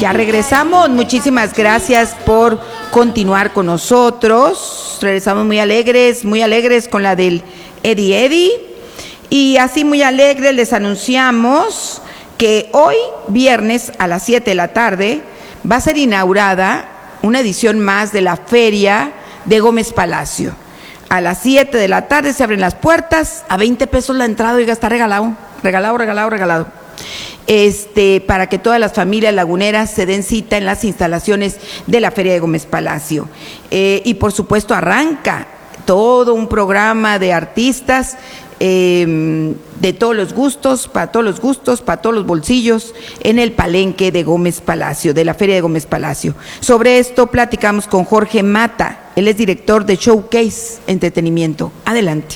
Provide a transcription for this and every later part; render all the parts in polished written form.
Ya regresamos, muchísimas gracias por continuar con nosotros. Regresamos muy alegres con la del Eddie. Y así muy alegres les anunciamos que hoy, viernes a las 7 de la tarde, va a ser inaugurada una edición más de la Feria de Gómez Palacio. A las 7 de la tarde se abren las puertas, a 20 pesos la entrada, oiga, está regalado. Para que todas las familias laguneras se den cita en las instalaciones de la Feria de Gómez Palacio. Y por supuesto arranca todo un programa de artistas de todos los gustos, para todos los bolsillos, en el palenque de Gómez Palacio, de la Feria de Gómez Palacio. Sobre esto platicamos con Jorge Mata, él es director de Showcase Entretenimiento. Adelante.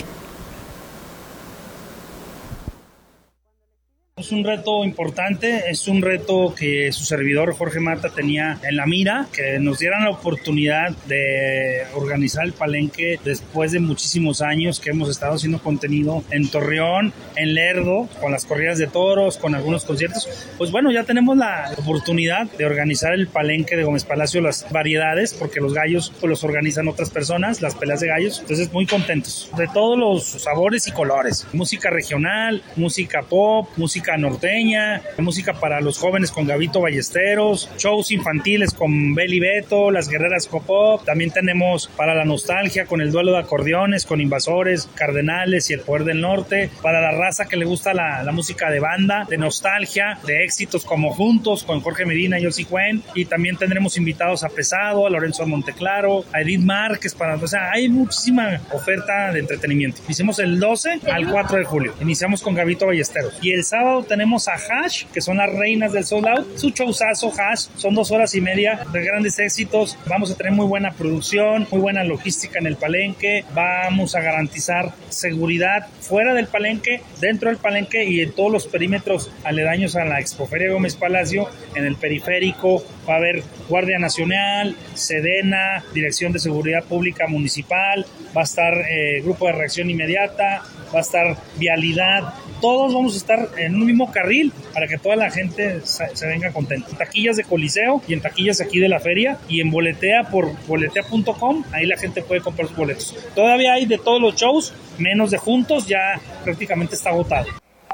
Es un reto importante, es un reto que su servidor Jorge Mata tenía en la mira, que nos dieran la oportunidad de organizar el palenque después de muchísimos años que hemos estado haciendo contenido en Torreón, en Lerdo, con las corridas de toros, con algunos conciertos. Pues bueno, ya tenemos la oportunidad de organizar el palenque de Gómez Palacio, las variedades, porque los gallos pues los organizan otras personas, las peleas de gallos, entonces muy contentos de todos los sabores y colores, música regional, música pop, música norteña, música para los jóvenes con Gabito Ballesteros, shows infantiles con Beli Beto, las guerreras Copop, también tenemos para la nostalgia con el duelo de acordeones, con Invasores, Cardenales y el Poder del Norte, para la raza que le gusta la música de banda, de nostalgia, de éxitos como Juntos con Jorge Medina y Ossi Cuen, y también tendremos invitados a Pesado, a Lorenzo Monteclaro, a Edith Márquez, o sea, hay muchísima oferta de entretenimiento. Hicimos el 12 al 4 de julio, iniciamos con Gabito Ballesteros, y el sábado tenemos a Hash, que son las reinas del sold out, su showzazo Hash, son 2 horas y media de grandes éxitos, vamos a tener muy buena producción, muy buena logística en el palenque, vamos a garantizar seguridad fuera del palenque, dentro del palenque y en todos los perímetros aledaños a la Expoferia Gómez Palacio, en el periférico, va a haber Guardia Nacional, Sedena, Dirección de Seguridad Pública Municipal, va a estar Grupo de Reacción Inmediata, va a estar Vialidad, todos vamos a estar en un mismo carril para que toda la gente se venga contenta. En taquillas de Coliseo y en taquillas aquí de la feria y en boletea por boletea.com, ahí la gente puede comprar sus boletos. Todavía hay de todos los shows, menos de Juntos, ya prácticamente está agotado.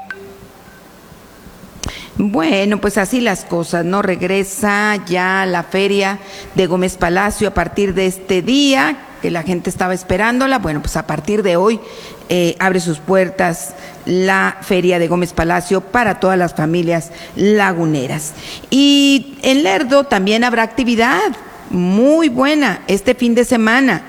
Bueno, pues así las cosas, ¿no? Regresa ya la Feria de Gómez Palacio a partir de este día, que la gente estaba esperándola. Bueno, pues a partir de hoy abre sus puertas la Feria de Gómez Palacio para todas las familias laguneras. Y en Lerdo también habrá actividad muy buena este fin de semana.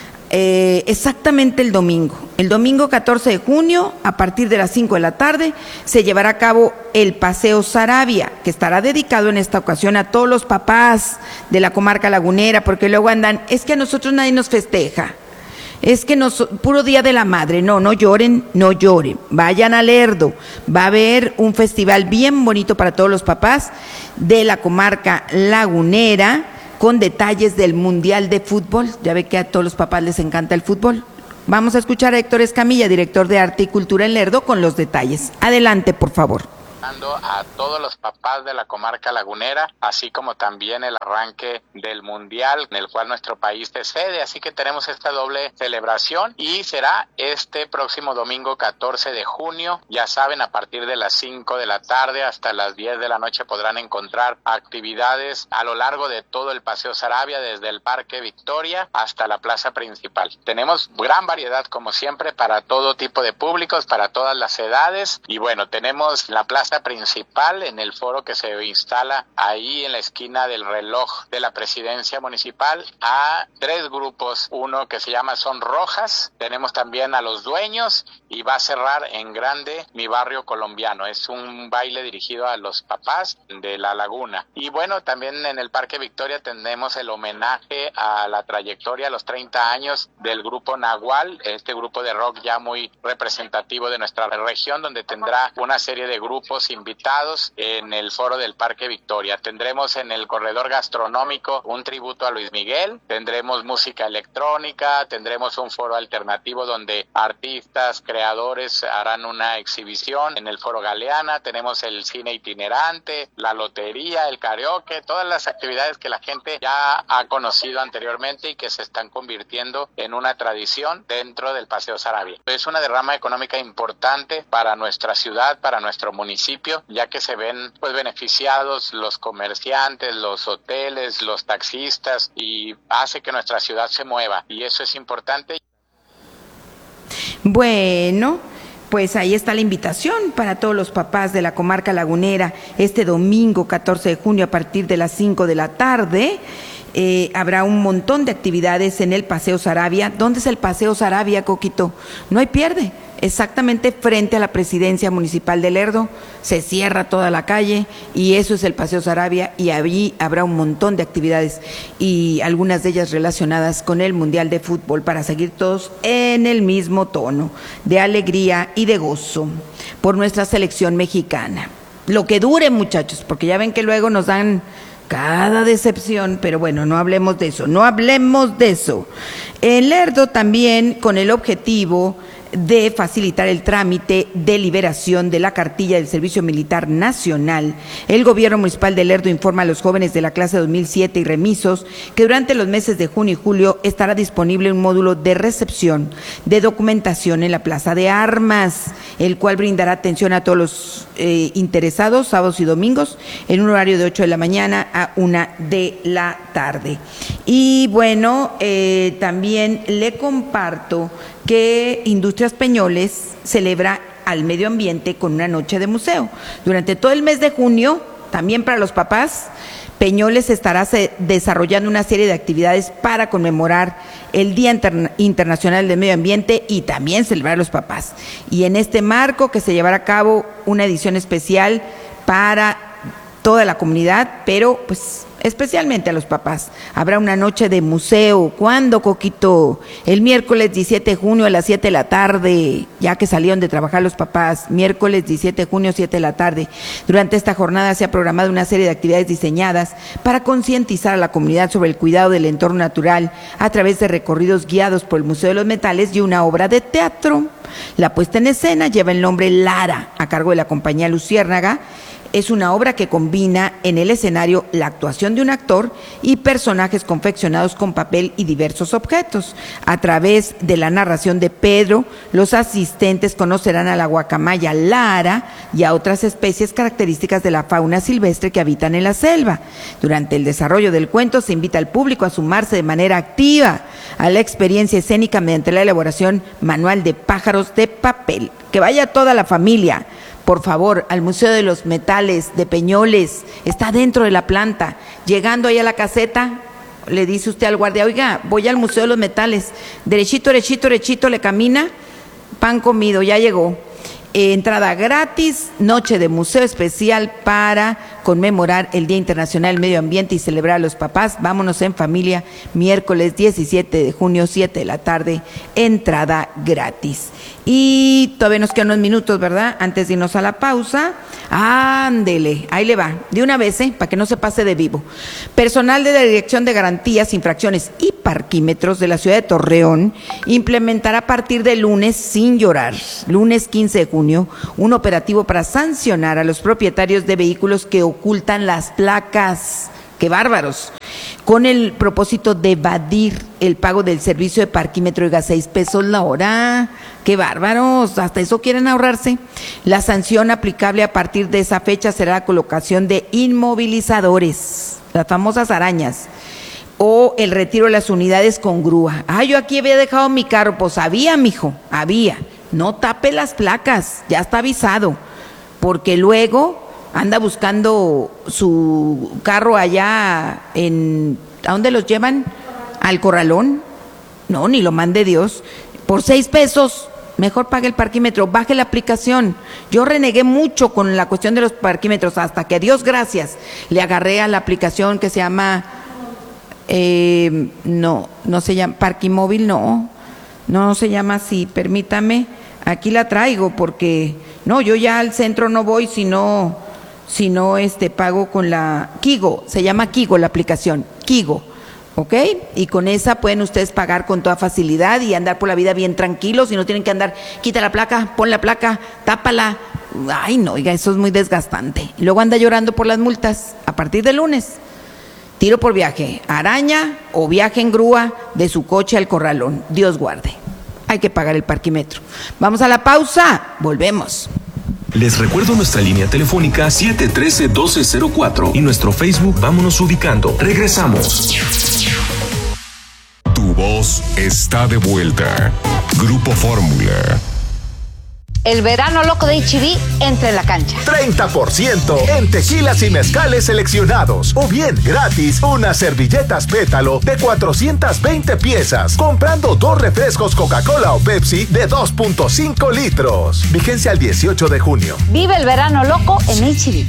Exactamente el domingo 14 de junio, a partir de las 5 de la tarde, se llevará a cabo el Paseo Saravia, que estará dedicado en esta ocasión a todos los papás de la comarca lagunera, porque luego andan, es que a nosotros nadie nos festeja, es que puro Día de la Madre. No lloren, vayan a Lerdo, va a haber un festival bien bonito para todos los papás de la comarca lagunera, con detalles del Mundial de Fútbol. Ya ve que a todos los papás les encanta el fútbol. Vamos a escuchar a Héctor Escamilla, director de Arte y Cultura en Lerdo, con los detalles. Adelante, por favor. A todos los papás de la comarca lagunera, así como también el arranque del mundial en el cual nuestro país es sede, así que tenemos esta doble celebración y será este próximo domingo 14 de junio, ya saben, a partir de las 5 de la tarde hasta las 10 de la noche podrán encontrar actividades a lo largo de todo el Paseo Saravia, desde el Parque Victoria hasta la plaza principal. Tenemos gran variedad como siempre para todo tipo de públicos, para todas las edades, y bueno, tenemos la plaza principal en el foro que se instala ahí en la esquina del reloj de la presidencia municipal a 3 grupos, uno que se llama Son Rojas, tenemos también a Los Dueños y va a cerrar en grande Mi Barrio Colombiano, es un baile dirigido a los papás de la laguna. Y bueno, también en el Parque Victoria tenemos el homenaje a la trayectoria a los 30 años del grupo Nahual, este grupo de rock ya muy representativo de nuestra región, donde tendrá una serie de grupos tendremos invitados en el foro del Parque Victoria. Tendremos en el corredor gastronómico un tributo a Luis Miguel, tendremos música electrónica, tendremos un foro alternativo donde artistas, creadores harán una exhibición en el foro Galeana, tenemos el cine itinerante, la lotería, el karaoke, todas las actividades que la gente ya ha conocido anteriormente y que se están convirtiendo en una tradición dentro del Paseo Saravia. Es una derrama económica importante para nuestra ciudad, para nuestro municipio, ya que se ven pues beneficiados los comerciantes, los hoteles, los taxistas, y hace que nuestra ciudad se mueva, y eso es importante. Bueno, pues ahí está la invitación para todos los papás de la comarca lagunera este domingo 14 de junio a partir de las 5 de la tarde. Habrá un montón de actividades en el Paseo Saravia. ¿Dónde es el Paseo Saravia, Coquito? No hay pierde, exactamente frente a la Presidencia Municipal de Lerdo, se cierra toda la calle y eso es el Paseo Saravia, y allí habrá un montón de actividades y algunas de ellas relacionadas con el Mundial de Fútbol para seguir todos en el mismo tono de alegría y de gozo por nuestra selección mexicana. Lo que dure, muchachos, porque ya ven que luego nos dan cada decepción, pero bueno, no hablemos de eso. En Lerdo también, con el objetivo de facilitar el trámite de liberación de la cartilla del Servicio Militar Nacional, el Gobierno Municipal de Lerdo informa a los jóvenes de la clase 2007 y remisos que durante los meses de junio y julio estará disponible un módulo de recepción de documentación en la Plaza de Armas, el cual brindará atención a todos los interesados sábados y domingos en un horario de 8 de la mañana a 1 de la tarde. Y bueno, también le comparto que Industrias Peñoles celebra al medio ambiente con una noche de museo. Durante todo el mes de junio, también para los papás, Peñoles estará desarrollando una serie de actividades para conmemorar el Día Internacional del Medio Ambiente y también celebrar a los papás. Y en este marco que se llevará a cabo una edición especial para toda la comunidad, pero pues especialmente a los papás. Habrá una noche de museo. ¿Cuándo, Coquito? El miércoles 17 de junio a las 7 de la tarde, ya que salieron de trabajar los papás. Miércoles 17 de junio, 7 de la tarde. Durante esta jornada se ha programado una serie de actividades diseñadas para concientizar a la comunidad sobre el cuidado del entorno natural a través de recorridos guiados por el Museo de los Metales y una obra de teatro. La puesta en escena lleva el nombre Lara, a cargo de la compañía Luciérnaga. Es una obra que combina en el escenario la actuación de un actor y personajes confeccionados con papel y diversos objetos. A través de la narración de Pedro, los asistentes conocerán a la guacamaya Lara y a otras especies características de la fauna silvestre que habitan en la selva. Durante el desarrollo del cuento se invita al público a sumarse de manera activa a la experiencia escénica mediante la elaboración manual de pájaros de papel. Que vaya toda la familia, por favor, al Museo de los Metales de Peñoles. Está dentro de la planta. Llegando ahí a la caseta, le dice usted al guardia: oiga, voy al Museo de los Metales. Derechito, derechito, derechito, le camina, pan comido, ya llegó. Entrada gratis, noche de museo especial para conmemorar el Día Internacional del Medio Ambiente y celebrar a los papás. Vámonos en familia, miércoles 17 de junio, 7 de la tarde, entrada gratis. Y todavía nos quedan unos minutos, ¿verdad? Antes de irnos a la pausa. Ándele, ahí le va, de una vez, para que no se pase de vivo. Personal de la Dirección de Garantías, Infracciones y Parquímetros de la ciudad de Torreón implementará a partir de lunes, sin llorar, lunes 15 de junio, un operativo para sancionar a los propietarios de vehículos que ocultan las placas. ¡Qué bárbaros! Con el propósito de evadir el pago del servicio de parquímetro, de 6 pesos la hora. ¡Qué bárbaros! Hasta eso quieren ahorrarse. La sanción aplicable a partir de esa fecha será la colocación de inmovilizadores, las famosas arañas, o el retiro de las unidades con grúa. Yo aquí había dejado mi carro. Pues había, mijo, había. No tape las placas, ya está avisado, porque luego anda buscando su carro allá ¿a dónde los llevan? ¿Al corralón? No, ni lo mande Dios. Por 6 pesos, mejor pague el parquímetro, baje la aplicación. Yo renegué mucho con la cuestión de los parquímetros, hasta que, Dios gracias, le agarré a la aplicación que se llama, no se llama, Parquimóvil, no se llama así, permítame, aquí la traigo porque No, yo ya al centro no voy si no pago con la Kigo, se llama Kigo la aplicación, Kigo, ¿ok? Y con esa pueden ustedes pagar con toda facilidad y andar por la vida bien tranquilos y no tienen que andar, quita la placa, pon la placa, tápala. Ay, no, oiga, eso es muy desgastante. Y luego anda llorando por las multas a partir del lunes. Tiro por viaje, araña o viaje en grúa de su coche al corralón. Dios guarde. Hay que pagar el parquímetro. Vamos a la pausa, volvemos. Les recuerdo nuestra línea telefónica 713-1204 y nuestro Facebook Vámonos Ubicando. Regresamos. Tu voz está de vuelta. Grupo Fórmula. El verano loco de H-E-B entra en la cancha. 30% en tequilas y mezcales seleccionados. O bien, gratis, unas servilletas pétalo de 420 piezas. Comprando 2 refrescos Coca-Cola o Pepsi de 2.5 litros. Vigencia al 18 de junio. Vive el verano loco en H-E-B.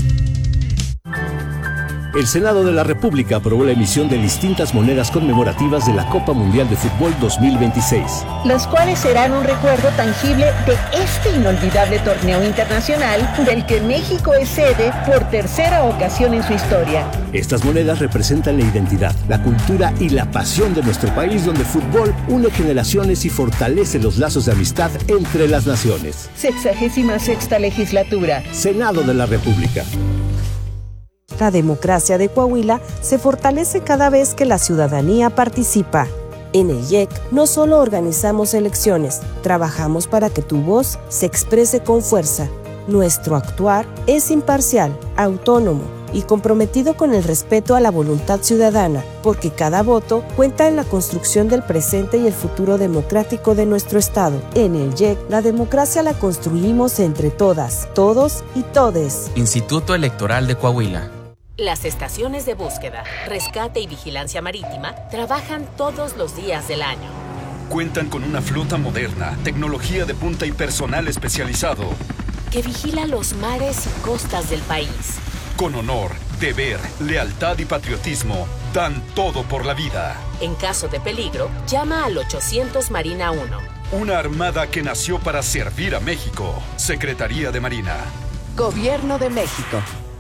El Senado de la República aprobó la emisión de distintas monedas conmemorativas de la Copa Mundial de Fútbol 2026. Las cuales serán un recuerdo tangible de este inolvidable torneo internacional del que México es sede por tercera ocasión en su historia. Estas monedas representan la identidad, la cultura y la pasión de nuestro país, donde el fútbol une generaciones y fortalece los lazos de amistad entre las naciones. 66ª legislatura. Senado de la República. La democracia de Coahuila se fortalece cada vez que la ciudadanía participa. En el IEC no solo organizamos elecciones, trabajamos para que tu voz se exprese con fuerza. Nuestro actuar es imparcial, autónomo y comprometido con el respeto a la voluntad ciudadana, porque cada voto cuenta en la construcción del presente y el futuro democrático de nuestro Estado. En el IEC, la democracia la construimos entre todas, todos y todes. Instituto Electoral de Coahuila. Las estaciones de búsqueda, rescate y vigilancia marítima trabajan todos los días del año. Cuentan con una flota moderna, tecnología de punta y personal especializado que vigila los mares y costas del país. Con honor, deber, lealtad y patriotismo, dan todo por la vida. En caso de peligro, llama al 800 Marina 1. Una armada que nació para servir a México. Secretaría de Marina. Gobierno de México.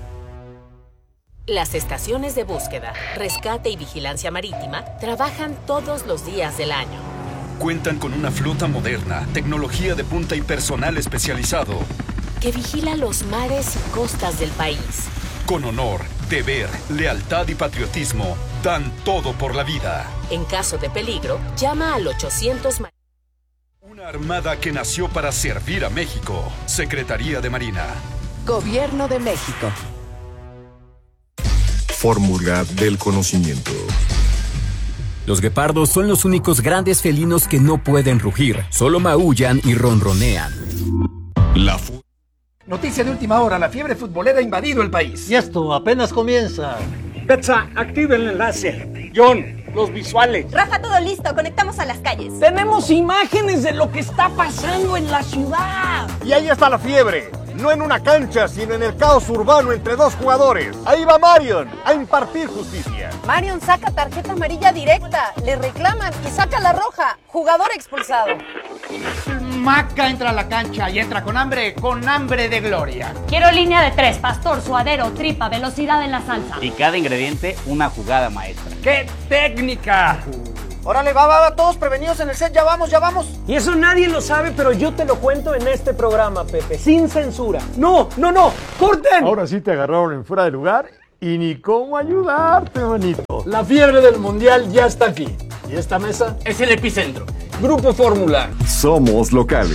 Las estaciones de búsqueda, rescate y vigilancia marítima trabajan todos los días del año. Cuentan con una flota moderna, tecnología de punta y personal especializado que vigila los mares y costas del país. Con honor, deber, lealtad y patriotismo, dan todo por la vida. En caso de peligro, llama al 800 Una armada que nació para servir a México. Secretaría de Marina. Gobierno de México. Fórmula del conocimiento. Los guepardos son los únicos grandes felinos que no pueden rugir, solo maullan y ronronean. Noticia de última hora, la fiebre futbolera ha invadido el país. Y esto apenas comienza. Betsa, activa el enlace. John, los visuales. Rafa, todo listo, conectamos a las calles. Tenemos imágenes de lo que está pasando en la ciudad. Y ahí está la fiebre. No en una cancha, sino en el caos urbano entre dos jugadores. Ahí va Marion a impartir justicia. Marion saca tarjeta amarilla directa, le reclaman y saca la roja. Jugador expulsado. Maca entra a la cancha y entra con hambre de gloria. Quiero línea de 3, pastor, suadero, tripa, velocidad en la salsa. Y cada ingrediente una jugada maestra. ¡Qué técnica! Órale, va, todos prevenidos en el set, ya vamos. Y eso nadie lo sabe, pero yo te lo cuento en este programa, Pepe, sin censura. No, ¡corten! Ahora sí te agarraron en fuera de lugar y ni cómo ayudarte, manito. La fiebre del mundial ya está aquí. Y esta mesa es el epicentro. Grupo Fórmula. Somos locales.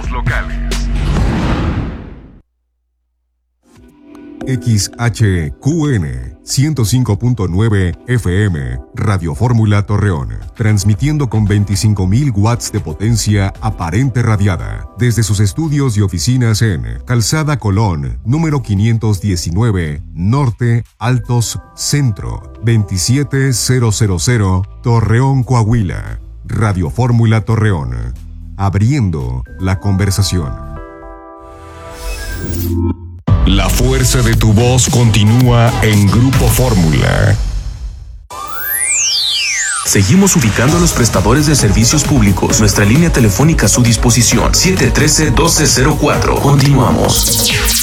XHQN 105.9 FM Radio Fórmula Torreón, transmitiendo con 25.000 watts de potencia aparente radiada desde sus estudios y oficinas en Calzada Colón, número 519, Norte, Altos, Centro, 27000, Torreón, Coahuila. Radio Fórmula Torreón, abriendo la conversación. La fuerza de tu voz continúa en Grupo Fórmula. Seguimos ubicando a los prestadores de servicios públicos. Nuestra línea telefónica a su disposición, 713-1204. Continuamos.